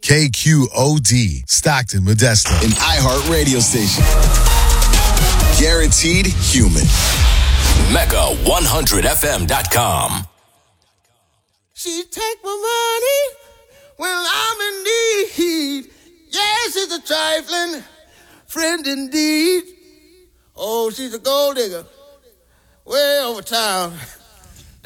KQOD, Stockton, Modesto. An iHeart radio station. Guaranteed human. Mega100fm.com. She take my money when I'm in need. Yes, it's a trifling friend indeed. Oh, she's a gold digger way over town.